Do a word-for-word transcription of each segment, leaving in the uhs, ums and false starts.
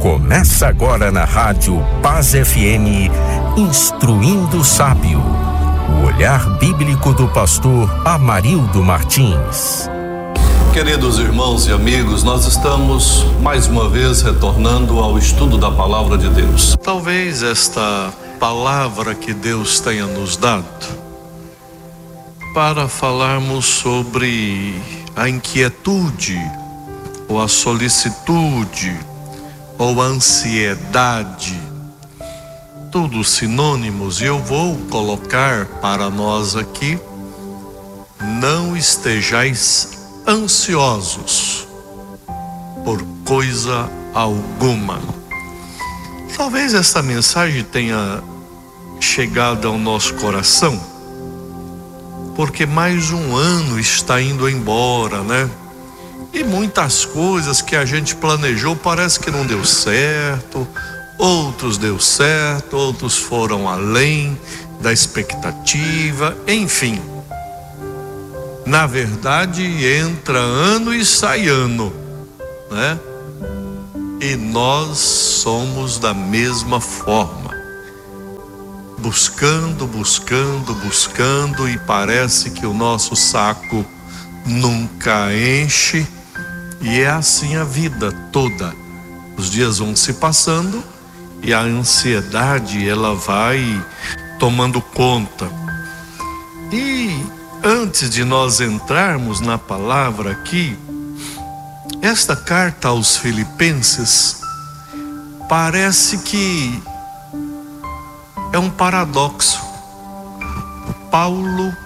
Começa agora na Rádio Paz F M, Instruindo o Sábio. O olhar bíblico do pastor Amarildo Martins. Queridos irmãos e amigos, nós estamos mais uma vez retornando ao estudo da Palavra de Deus. Talvez esta palavra que Deus tenha nos dado para falarmos sobre a inquietude, ou a solicitude, ou a ansiedade, tudo sinônimos, e eu vou colocar para nós aqui: não estejais ansiosos por coisa alguma. Talvez essa mensagem tenha chegado ao nosso coração, porque mais um ano está indo embora, né? E muitas coisas que a gente planejou parece que não deu certo, outros deu certo, outros foram além da expectativa, enfim. Na verdade, entra ano e sai ano, né? E nós somos da mesma forma, buscando, buscando, buscando, e parece que o nosso saco nunca enche, e é assim a vida toda. Os dias vão se passando e a ansiedade, ela vai tomando conta. E antes de nós entrarmos na palavra aqui, esta carta aos Filipenses parece que é um paradoxo. Paulo,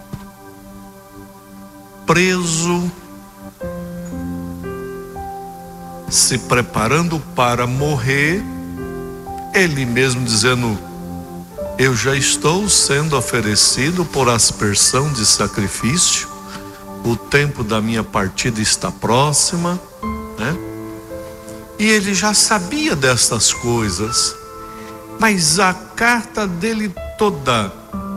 preso, se preparando para morrer, ele mesmo dizendo: eu já estou sendo oferecido por aspersão de sacrifício, o tempo da minha partida está próxima, né? E ele já sabia dessas coisas, mas a carta dele toda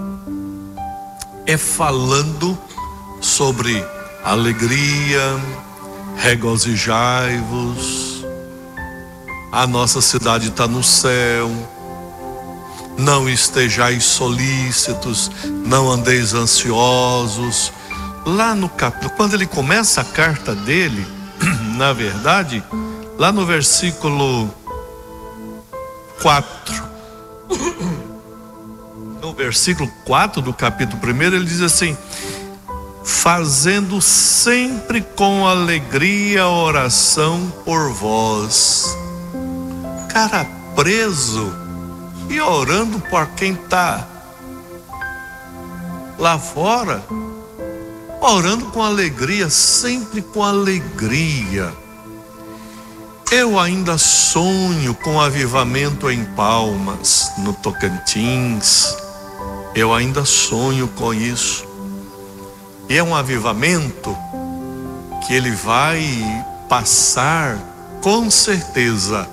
é falando sobre alegria, regozijai-vos, a nossa cidade está no céu, não estejais solícitos, não andeis ansiosos. Lá no capítulo, quando ele começa a carta dele, na verdade, lá no versículo quatro, no versículo quatro do capítulo primeiro, ele diz assim: fazendo sempre com alegria a oração por vós. Cara preso e orando por quem está lá fora, orando com alegria, sempre com alegria. Eu ainda sonho com avivamento em Palmas, no Tocantins. Eu ainda sonho com isso. E é um avivamento que ele vai passar, com certeza,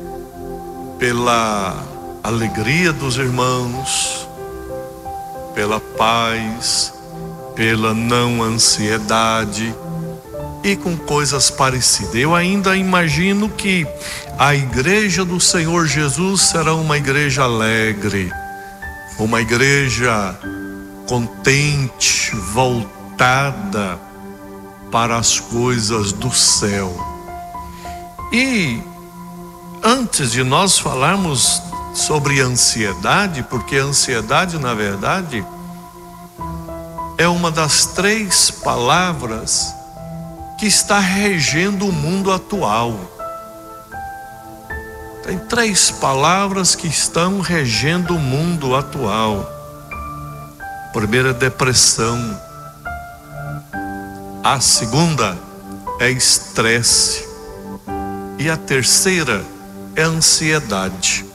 pela alegria dos irmãos, pela paz, pela não ansiedade e com coisas parecidas. Eu ainda imagino que a igreja do Senhor Jesus será uma igreja alegre, uma igreja contente, voltada para as coisas do céu. E antes de nós falarmos sobre ansiedade, porque a ansiedade, na verdade, é uma das três palavras que está regendo o mundo atual. Tem três palavras que estão regendo o mundo atual. A primeira é depressão. A segunda é estresse. E a terceira é ansiedade.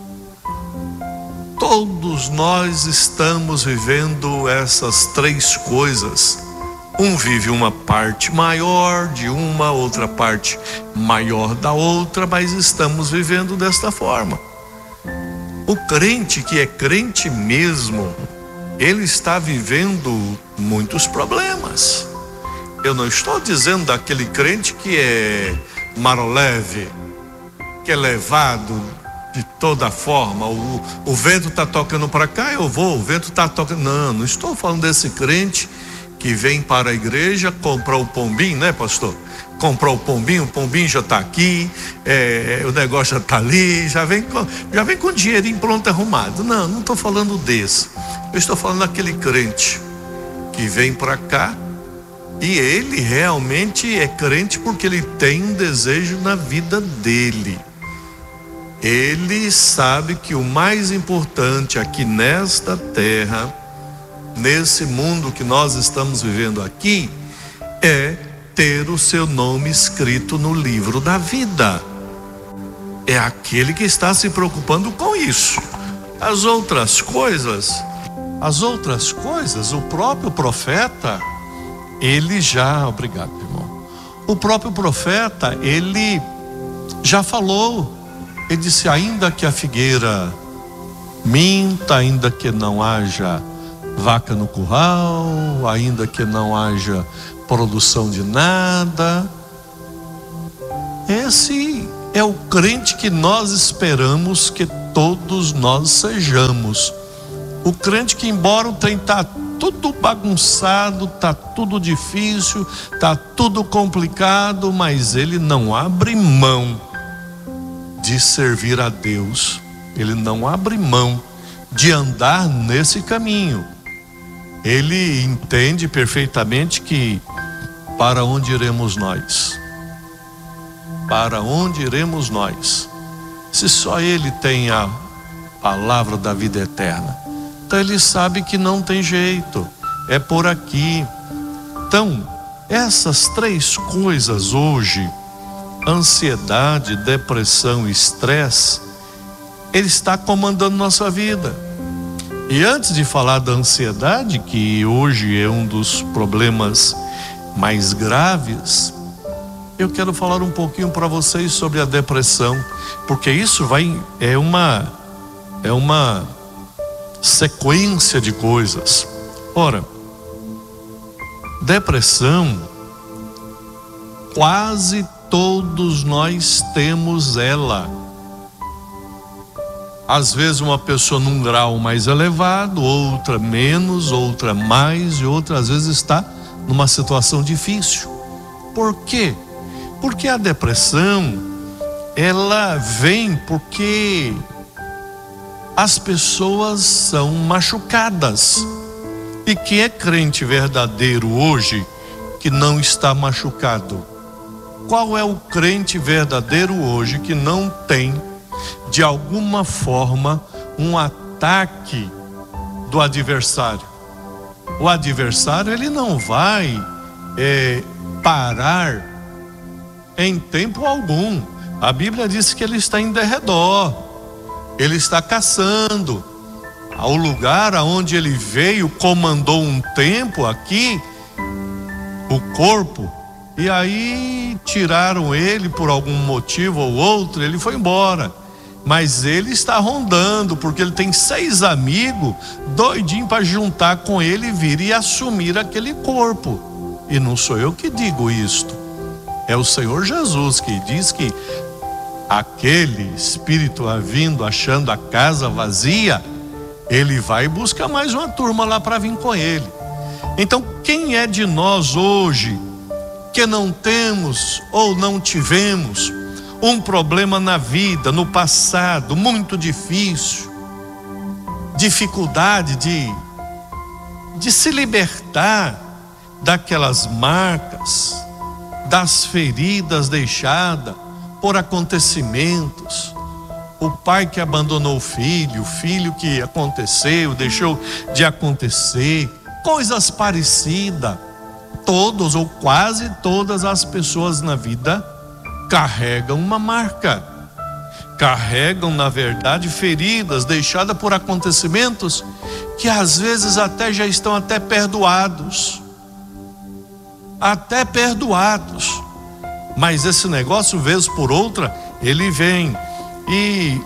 Todos nós estamos vivendo essas três coisas. Um vive uma parte maior de uma, outra parte maior da outra, mas estamos vivendo desta forma. O crente que é crente mesmo, ele está vivendo muitos problemas. Eu não estou dizendo daquele crente que é maroleve, que é levado de toda forma. O, o vento está tocando para cá, eu vou, o vento está tocando. Não, não estou falando desse crente que vem para a igreja comprar o pombinho, né, pastor? Comprar o pombinho, o pombinho já está aqui, é, o negócio já está ali, já vem, com, já vem com dinheirinho pronto arrumado. Não, não estou falando desse. Eu estou falando daquele crente que vem para cá e ele realmente é crente porque ele tem um desejo na vida dele. Ele sabe que o mais importante aqui nesta terra, nesse mundo que nós estamos vivendo aqui, é ter o seu nome escrito no livro da vida. É aquele que está se preocupando com isso. As outras coisas, as outras coisas, o próprio profeta, ele já, obrigado, irmão. O próprio profeta, ele já falou. Ele disse: ainda que a figueira minta, ainda que não haja vaca no curral, ainda que não haja produção de nada, esse é o crente que nós esperamos que todos nós sejamos. O crente que, embora o trem está tudo bagunçado, está tudo difícil, está tudo complicado, mas ele não abre mão de servir a Deus, ele não abre mão de andar nesse caminho. Ele entende perfeitamente que para onde iremos nós? Para onde iremos nós? Se só ele tem a palavra da vida eterna. Então ele sabe que não tem jeito, é por aqui. Então, essas três coisas hoje, ansiedade, depressão e estresse, ele está comandando nossa vida. E antes de falar da ansiedade, que hoje é um dos problemas mais graves, eu quero falar um pouquinho para vocês sobre a depressão, porque isso vai é uma é uma sequência de coisas. Ora, depressão, quase todos nós temos ela. Às vezes uma pessoa num grau mais elevado, outra menos, outra mais, e outra às vezes está numa situação difícil. Por quê? Porque a depressão, ela vem porque as pessoas são machucadas. E quem é crente verdadeiro hoje que não está machucado? Qual é o crente verdadeiro hoje que não tem, de alguma forma, um ataque do adversário? O adversário, ele não vai é, parar em tempo algum. A Bíblia diz que ele está em derredor, ele está caçando. Ao lugar aonde ele veio, comandou um tempo aqui, o corpo, e aí tiraram ele por algum motivo ou outro, ele foi embora. Mas ele está rondando, porque ele tem seis amigos doidinhos para juntar com ele e vir e assumir aquele corpo. E não sou eu que digo isto, é o Senhor Jesus que diz que aquele espírito vindo achando a casa vazia, ele vai e busca mais uma turma lá para vir com ele. Então, quem é de nós hoje que não temos ou não tivemos um problema na vida, no passado, muito difícil, dificuldade de, de se libertar daquelas marcas, das feridas deixadas por acontecimentos? O pai que abandonou o filho, o filho que aconteceu, deixou de acontecer, coisas parecidas. Todos ou quase todas as pessoas na vida carregam uma marca, carregam, na verdade, feridas deixadas por acontecimentos que às vezes até já estão até perdoados, até perdoados, mas esse negócio, vez por outra, ele vem e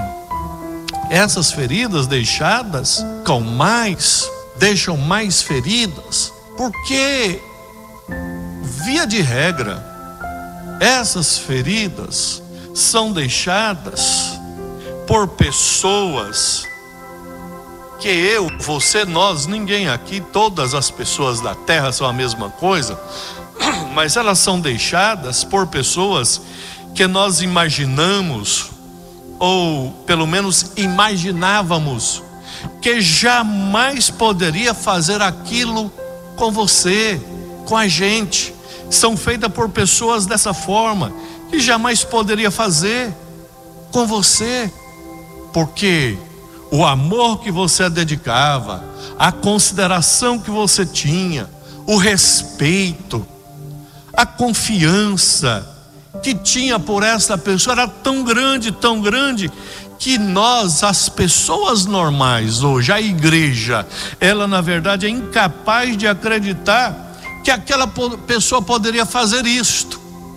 essas feridas deixadas com mais, deixam mais feridas, porque, via de regra, essas feridas são deixadas por pessoas que eu, você, nós, ninguém aqui, todas as pessoas da terra são a mesma coisa, mas elas são deixadas por pessoas que nós imaginamos, ou pelo menos imaginávamos, que jamais poderia fazer aquilo com você, com a gente. São feitas por pessoas dessa forma, que jamais poderia fazer com você, porque o amor que você dedicava, a consideração que você tinha, o respeito, a confiança que tinha por essa pessoa era tão grande, tão grande, que nós, as pessoas normais hoje, a igreja, ela na verdade é incapaz de acreditar que aquela pessoa poderia fazer isto.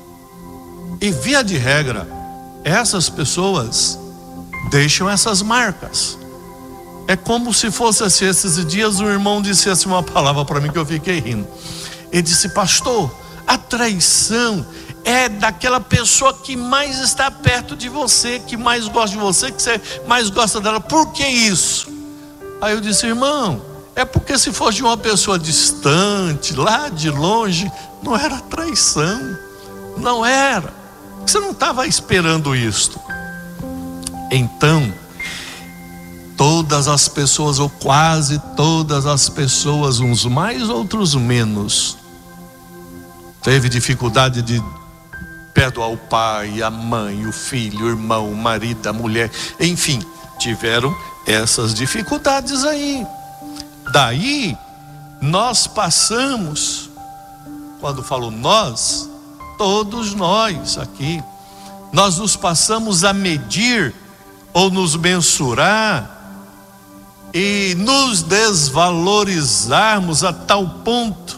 E via de regra, essas pessoas deixam essas marcas. É como se fosse assim, esses dias um irmão disse assim uma palavra para mim que eu fiquei rindo. Ele disse: pastor, a traição é daquela pessoa que mais está perto de você, que mais gosta de você, que você mais gosta dela. Por que isso? Aí eu disse: irmão, é porque se fosse de uma pessoa distante, lá de longe, não era traição, não era. Você não estava esperando isto. Então, todas as pessoas, ou quase todas as pessoas, uns mais, outros menos, teve dificuldade de perdoar o pai, a mãe, o filho, o irmão, o marido, a mulher, enfim, tiveram essas dificuldades aí. Daí, nós passamos, quando falo nós, todos nós aqui, nós nos passamos a medir ou nos mensurar e nos desvalorizarmos a tal ponto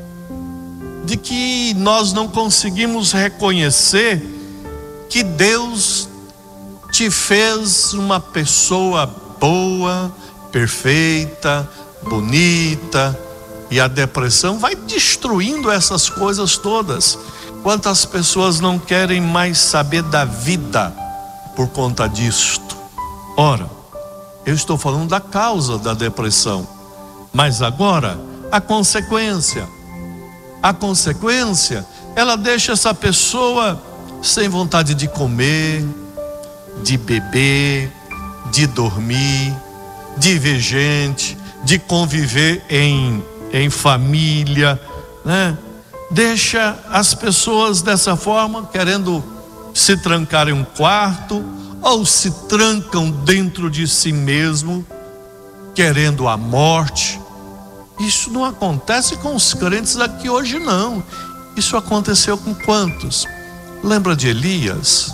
de que nós não conseguimos reconhecer que Deus te fez uma pessoa boa, perfeita, bonita, e a depressão vai destruindo essas coisas todas. Quantas pessoas não querem mais saber da vida por conta disto? Ora, eu estou falando da causa da depressão, mas agora a consequência. A consequência, ela deixa essa pessoa sem vontade de comer, de beber, de dormir, de ver gente, de conviver em, em família, né? Deixa as pessoas dessa forma, querendo se trancar em um quarto, ou se trancam dentro de si mesmo, querendo a morte. Isso não acontece com os crentes aqui hoje, não. Isso aconteceu com quantos? Lembra de Elias?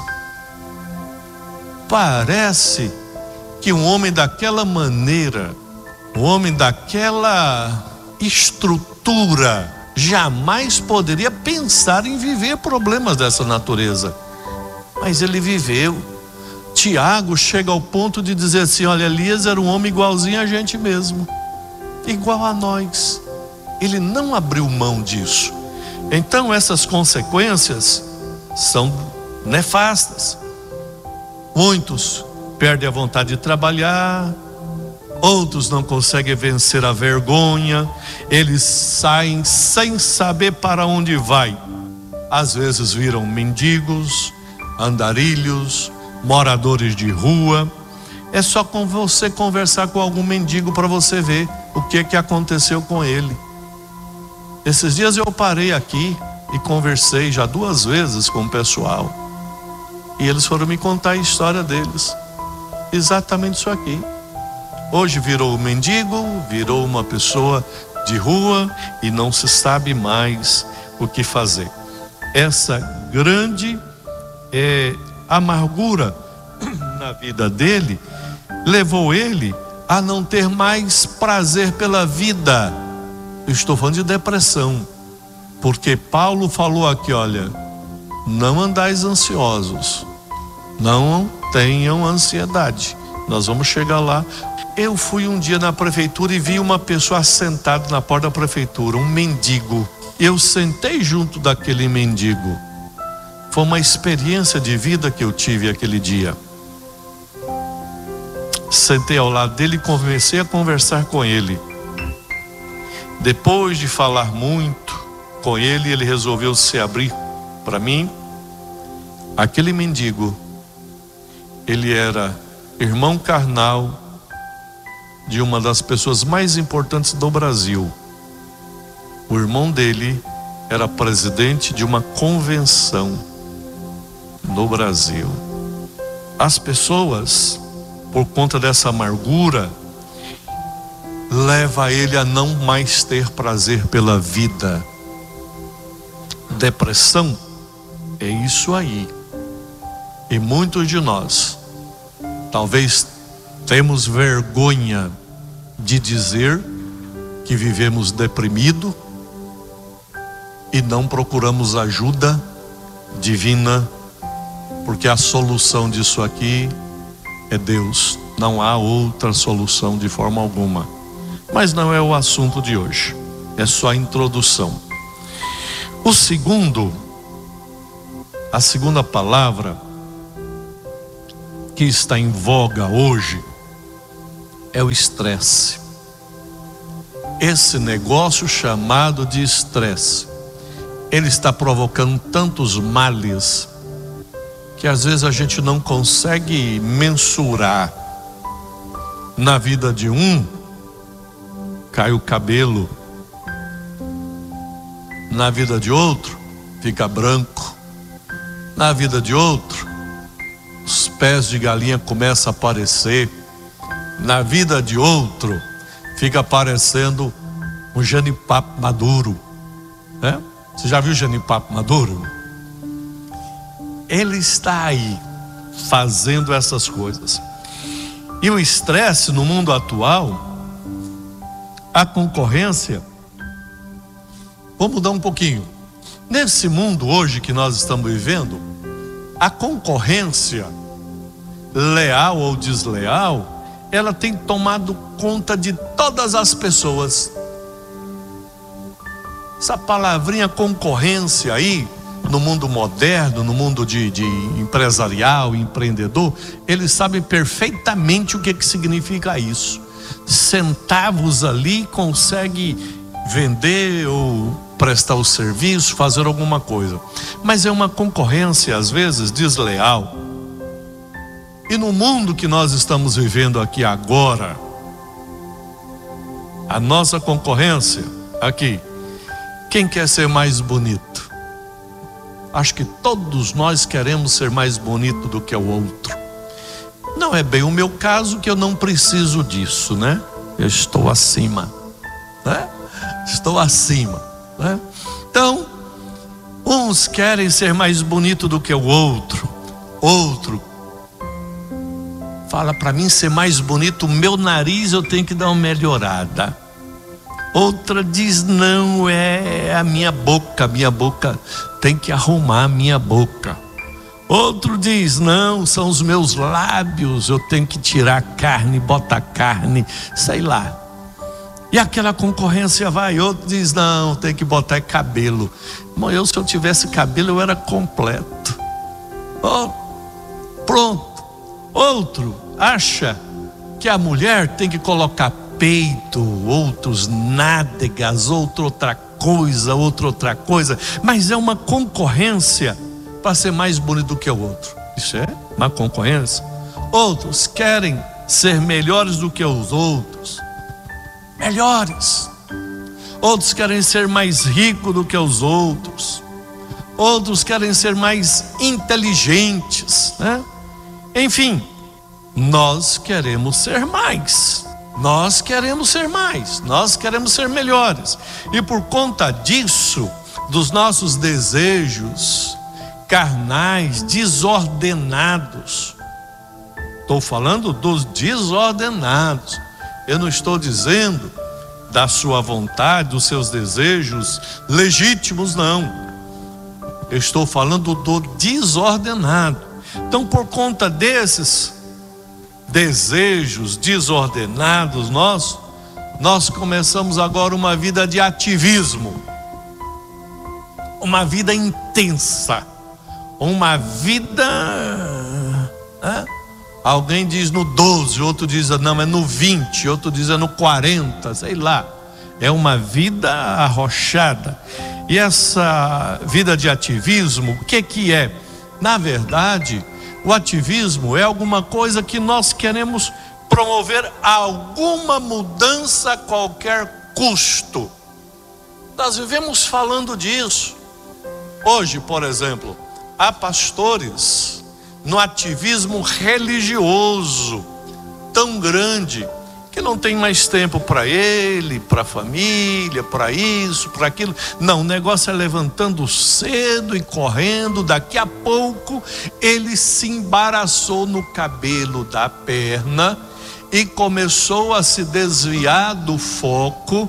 Parece que um homem daquela maneira, um homem daquela estrutura, jamais poderia pensar em viver problemas dessa natureza. Mas ele viveu. Tiago chega ao ponto de dizer assim: olha, Elias era um homem igualzinho a gente mesmo, igual a nós. Ele não abriu mão disso. Então essas consequências são nefastas. Muitos perdem a vontade de trabalhar, outros não conseguem vencer a vergonha, eles saem sem saber para onde vai. Às vezes viram mendigos, andarilhos, moradores de rua. É só com você conversar com algum mendigo para você ver o que que aconteceu com ele. Esses dias eu parei aqui e conversei já duas vezes com o pessoal, e eles foram me contar a história deles. Exatamente isso aqui. Hoje virou mendigo, virou uma pessoa de rua e não se sabe mais o que fazer. Essa grande é, amargura na vida dele levou ele a não ter mais prazer pela vida. Eu estou falando de depressão, porque Paulo falou aqui, olha, não andais ansiosos, não tenham ansiedade. Nós vamos chegar lá. Eu fui um dia na prefeitura e vi uma pessoa sentada na porta da prefeitura, um mendigo. Eu sentei junto daquele mendigo Foi uma experiência de vida que eu tive aquele dia. Sentei ao lado dele e comecei a conversar com ele. Depois de falar muito com ele, ele resolveu se abrir para mim. Aquele mendigo, ele era irmão carnal de uma das pessoas mais importantes do Brasil. O irmão dele era presidente de uma convenção no Brasil. As pessoas, por conta dessa amargura, leva ele a não mais ter prazer pela vida. Depressão é isso aí. E muitos de nós talvez temos vergonha de dizer que vivemos deprimido e não procuramos ajuda divina, porque a solução disso aqui é Deus. Não há outra solução de forma alguma. Mas não é o assunto de hoje. É só a introdução. O segundo, a segunda palavra que está em voga hoje é o estresse. Esse negócio chamado de estresse, ele está provocando tantos males que às vezes a gente não consegue mensurar. Na vida de um, cai o cabelo. Na vida de outro, fica branco. Na vida de outro, os pés de galinha começam a aparecer. Na vida de outro, fica aparecendo um jenipapo maduro, né? Você já viu jenipapo maduro? Ele está aí fazendo essas coisas. E o estresse no mundo atual, a concorrência, vou mudar um pouquinho. Nesse mundo hoje que nós estamos vivendo, a concorrência, leal ou desleal, ela tem tomado conta de todas as pessoas. Essa palavrinha concorrência aí, no mundo moderno, no mundo de, de empresarial, empreendedor, eles sabem perfeitamente o que, que significa isso. Centavos ali consegue vender ou prestar o serviço, fazer alguma coisa. Mas é uma concorrência, às vezes, desleal. E no mundo que nós estamos vivendo aqui agora, a nossa concorrência aqui, quem quer ser mais bonito? Acho que todos nós queremos ser mais bonito do que o outro. Não é bem o meu caso, que eu não preciso disso, né? Eu estou acima, né? Estou acima, né? Então, uns querem ser mais bonito do que o outro. Outro fala, para mim ser mais bonito, o meu nariz eu tenho que dar uma melhorada. Outra diz, não, é a minha boca, a minha boca tem que arrumar a minha boca. Outro diz, não, são os meus lábios, eu tenho que tirar carne, botar carne, sei lá. E aquela concorrência vai, outro diz, não, tem que botar cabelo. Bom, eu se eu tivesse cabelo eu era completo. Oh, pronto. Outro acha que a mulher tem que colocar peito, outros nádegas, outra outra coisa, outra outra coisa, mas é uma concorrência para ser mais bonito do que o outro. Isso é uma concorrência. Outros querem ser melhores do que os outros, melhores. Outros querem ser mais ricos do que os outros. Outros querem ser mais inteligentes, né? Enfim, nós queremos ser mais. Nós queremos ser mais, nós queremos ser melhores. E por conta disso, dos nossos desejos carnais, desordenados. Estou falando dos desordenados. Eu não estou dizendo da sua vontade, dos seus desejos legítimos, não. Eu estou falando do desordenado. Então, por conta desses desejos desordenados nossos, nós começamos agora uma vida de ativismo, uma vida intensa, uma vida, né? Alguém diz no doze, outro diz não, é no vinte, outro diz é no quarenta, sei lá. É uma vida arrochada. E essa vida de ativismo, o que que é? Na verdade, o ativismo é alguma coisa que nós queremos promover alguma mudança a qualquer custo. Nós vivemos falando disso. Hoje, por exemplo, há pastores no ativismo religioso tão grande que não tem mais tempo para ele, para a família, para isso, para aquilo. Não, o negócio é levantando cedo e correndo. Daqui a pouco ele se embaraçou no cabelo da perna e começou a se desviar do foco.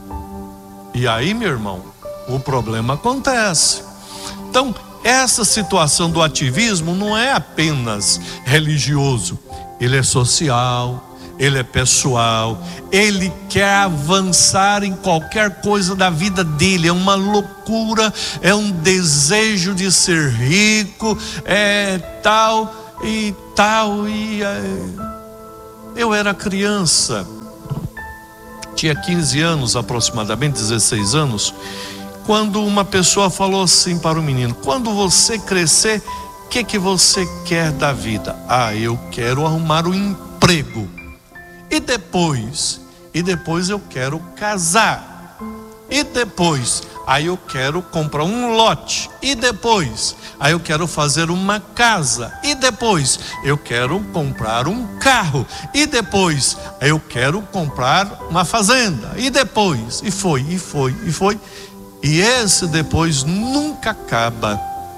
E aí, meu irmão, o problema acontece. Então, essa situação do ativismo não é apenas religioso, ele é social, ele é pessoal, ele quer avançar em qualquer coisa da vida dele, é uma loucura, é um desejo de ser rico, é tal e tal. E é... eu era criança, tinha quinze anos aproximadamente, dezesseis anos, quando uma pessoa falou assim para o menino: quando você crescer, o que que você quer da vida? Ah, eu quero arrumar um emprego. E depois? E depois eu quero casar. E depois? Aí eu quero comprar um lote. E depois? Aí eu quero fazer uma casa. E depois? Eu quero comprar um carro. E depois? Aí eu quero comprar uma fazenda. E depois? E foi, e foi, e foi. E esse depois nunca acaba.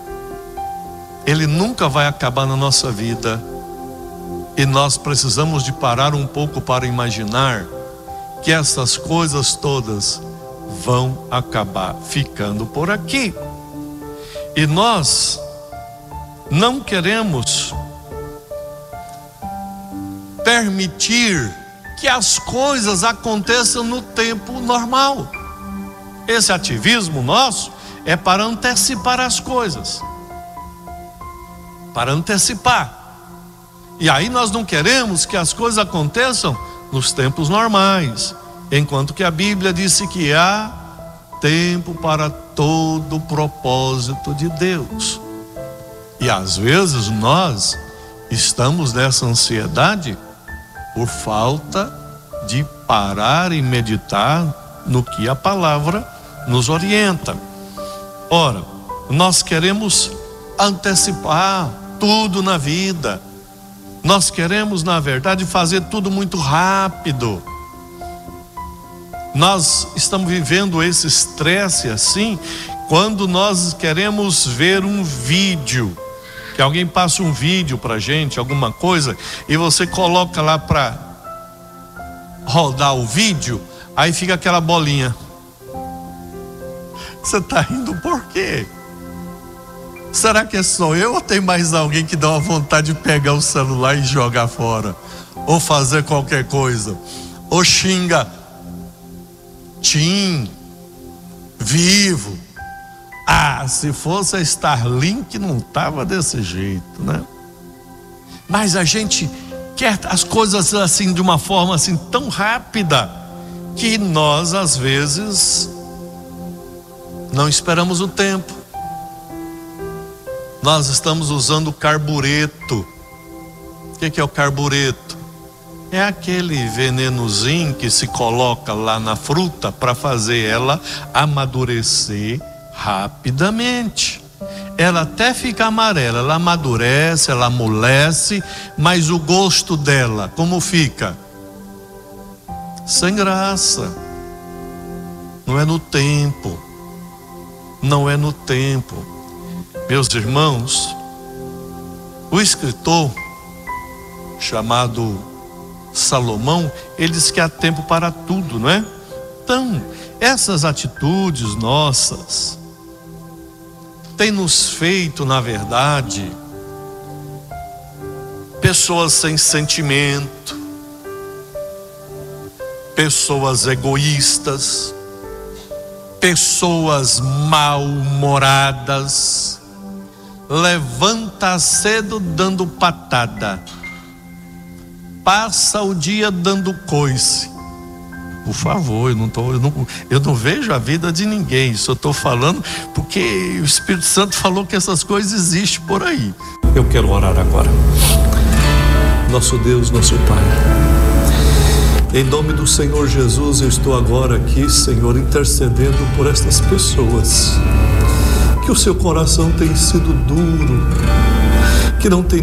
Ele nunca vai acabar na nossa vida. E nós precisamos de parar um pouco para imaginar que essas coisas todas vão acabar ficando por aqui. E nós não queremos permitir que as coisas aconteçam no tempo normal. Esse ativismo nosso é para antecipar as coisas, para antecipar. E aí nós não queremos que as coisas aconteçam nos tempos normais, enquanto que a Bíblia disse que há tempo para todo o propósito de Deus. E às vezes nós estamos nessa ansiedade por falta de parar e meditar no que a palavra nos orienta. Ora, nós queremos antecipar tudo na vida. Nós queremos, na verdade, fazer tudo muito rápido. Nós estamos vivendo esse estresse assim, quando nós queremos ver um vídeo, que alguém passa um vídeo pra gente, alguma coisa, e você coloca lá para rodar o vídeo, aí fica aquela bolinha. Você está rindo por quê? Será que é só eu ou tem mais alguém que dá uma vontade de pegar o celular e jogar fora? Ou fazer qualquer coisa? Ou xinga Tim, Vivo. Ah, se fosse a Starlink não estava desse jeito, né? Mas a gente quer as coisas assim de uma forma assim tão rápida que nós às vezes não esperamos o tempo. Nós estamos usando o carbureto. O que é o carbureto? É aquele venenozinho que se coloca lá na fruta para fazer ela amadurecer rapidamente. Ela até fica amarela, ela amadurece, ela amolece, mas o gosto dela, como fica? Sem graça. Não é no tempo. Não é no tempo. Meus irmãos, o escritor chamado Salomão, ele diz que há tempo para tudo, não é? Então, essas atitudes nossas têm nos feito, na verdade, pessoas sem sentimento, pessoas egoístas, pessoas mal-humoradas. levanta cedo dando patada, passa o dia dando coice. Por favor, eu não, tô, eu, não, eu não vejo a vida de ninguém. Isso eu estou falando porque o Espírito Santo falou que essas coisas existem por aí. Eu quero orar agora. Nosso Deus, nosso Pai, em nome do Senhor Jesus, eu estou agora aqui, Senhor, intercedendo por estas pessoas que o seu coração tem sido duro, que não tem